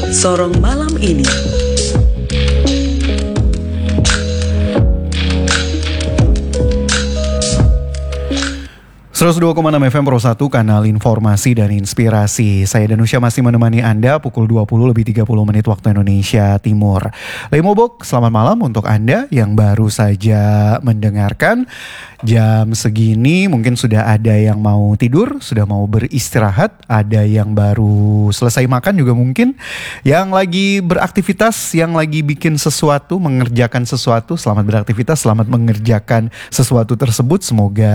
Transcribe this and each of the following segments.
Sorong malam ini. 102,6 FM Pro 1, kanal informasi dan inspirasi. Saya Danusya masih menemani Anda pukul 20 lebih 30 menit waktu Indonesia Timur. Lemobok, selamat malam untuk Anda yang baru saja mendengarkan. Jam segini mungkin sudah ada yang mau tidur, sudah mau beristirahat, ada yang baru selesai makan juga mungkin, yang lagi beraktivitas, yang lagi bikin sesuatu, mengerjakan sesuatu. Selamat beraktivitas, selamat mengerjakan sesuatu tersebut. Semoga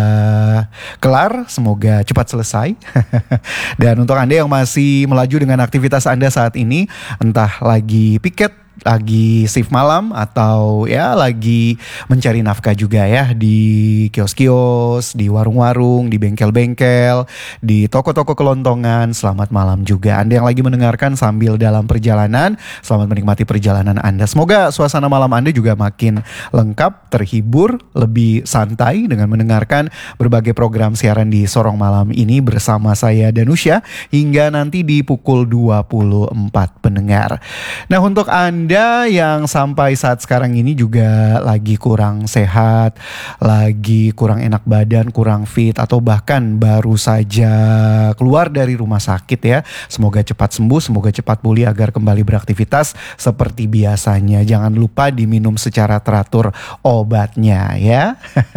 kelar, semoga cepat selesai. Dan untuk Anda yang masih melaju dengan aktivitas Anda saat ini, entah lagi piket, lagi shift malam, atau ya lagi mencari nafkah juga ya di kios-kios, di warung-warung, di bengkel-bengkel, di toko-toko kelontongan. Selamat malam juga. Anda yang lagi mendengarkan sambil dalam perjalanan, selamat menikmati perjalanan Anda. Semoga suasana malam Anda juga makin lengkap, terhibur, lebih santai dengan mendengarkan berbagai program siaran di Sorong Malam ini bersama saya Danusya hingga nanti di pukul 24 pendengar. Nah, untuk Anda yang sampai saat sekarang ini juga lagi kurang sehat, lagi kurang enak badan, kurang fit, atau bahkan baru saja keluar dari rumah sakit ya, semoga cepat sembuh, semoga cepat pulih agar kembali beraktivitas seperti biasanya. Jangan lupa diminum secara teratur obatnya ya.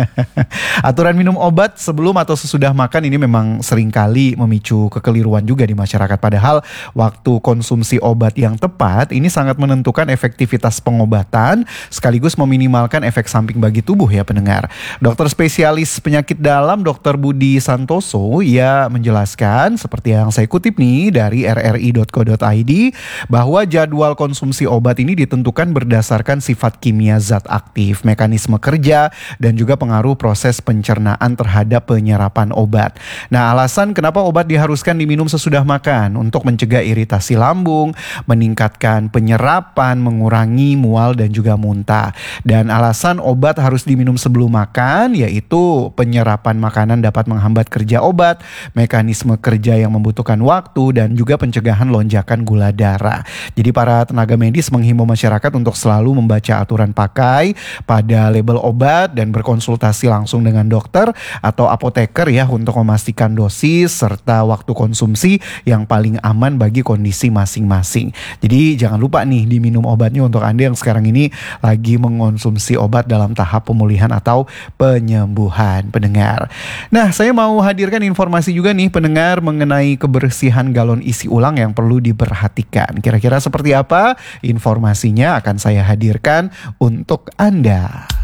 Aturan minum obat sebelum atau sesudah makan ini memang seringkali memicu kekeliruan juga di masyarakat. Padahal waktu konsumsi obat yang tepat ini sangat menentukan efektivitas pengobatan sekaligus meminimalkan efek samping bagi tubuh ya pendengar. Dokter spesialis penyakit dalam Dr. Budi Santoso ia menjelaskan seperti yang saya kutip nih dari rri.co.id bahwa jadwal konsumsi obat ini ditentukan berdasarkan sifat kimia zat aktif, mekanisme kerja, dan juga pengaruh proses pencernaan terhadap penyerapan obat. Nah, alasan kenapa obat diharuskan diminum sesudah makan untuk mencegah iritasi lambung, meningkatkan penyerapan, mengurangi mual dan juga muntah. Dan alasan obat harus diminum sebelum makan yaitu penyerapan makanan dapat menghambat kerja obat, mekanisme kerja yang membutuhkan waktu, dan juga pencegahan lonjakan gula darah. Jadi para tenaga medis menghimbau masyarakat untuk selalu membaca aturan pakai pada label obat dan berkonsultasi langsung dengan dokter atau apoteker ya untuk memastikan dosis serta waktu konsumsi yang paling aman bagi kondisi masing-masing. Jadi jangan lupa nih diminum obatnya untuk Anda yang sekarang ini lagi mengonsumsi obat dalam tahap pemulihan atau penyembuhan pendengar. Nah, saya mau hadirkan informasi juga nih pendengar mengenai kebersihan galon isi ulang yang perlu diperhatikan. Kira-kira seperti apa? Informasinya akan saya hadirkan untuk Anda.